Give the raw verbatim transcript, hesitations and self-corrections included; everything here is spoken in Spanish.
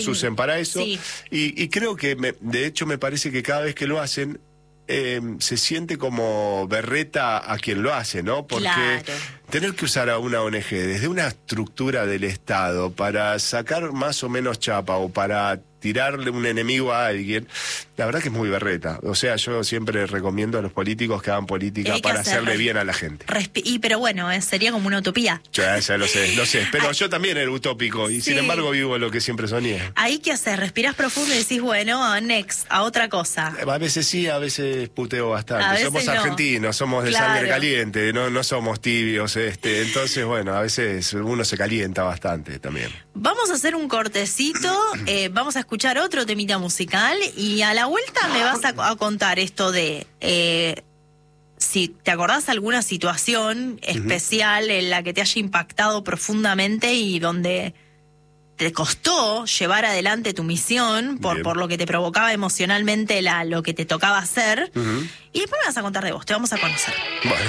usen para eso. Sí. Y, y creo que, me, de hecho, me parece que cada vez que lo hacen, eh, se siente como berreta a quien lo hace, ¿no? Porque Claro. tener que usar a una O N G desde una estructura del Estado para sacar más o menos chapa o para tirarle un enemigo a alguien, la verdad que es muy berreta. O sea, yo siempre recomiendo a los políticos que hagan política Hay que para hacer hacerle res- bien a la gente. Respi- y pero bueno, eh, sería como una utopía. Ya, ya lo sé, lo sé. Pero yo también era utópico y Sí. sin embargo vivo lo que siempre soñé. Ahí qué haces, respirás profundo y decís, bueno, next, a otra cosa. A veces sí, a veces puteo bastante. A veces Somos no. argentinos, somos de Claro. sangre caliente, no, no somos tibios, este, entonces bueno, a veces uno se calienta bastante también. Vamos a hacer un cortecito, eh, vamos a escuchar otro temita musical y a la vuelta me vas a, a contar esto de eh, si te acordás alguna situación especial en la que te haya impactado profundamente y donde te costó llevar adelante tu misión por, Bien. por lo que te provocaba emocionalmente la, lo que te tocaba hacer. Ujú. Y después me vas a contar de vos, te vamos a conocer. Bueno.